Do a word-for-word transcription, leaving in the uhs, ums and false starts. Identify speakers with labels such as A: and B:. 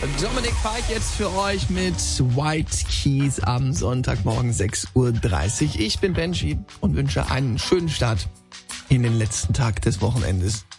A: Dominik Fike jetzt für euch mit White Keys am Sonntagmorgen sechs Uhr dreißig. Ich bin Benji und wünsche einen schönen Start in den letzten Tag des Wochenendes.